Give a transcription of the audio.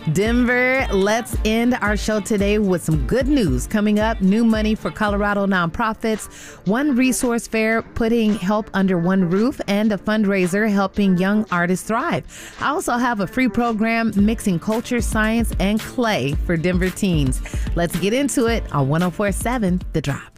Denver, let's end our show today with some good news. Coming up, new money for Colorado nonprofits, one resource fair putting help under one roof, and a fundraiser helping young artists thrive. I also have a free program mixing culture, science, and clay for Denver teens. Let's get into it on 104.7 The Drop.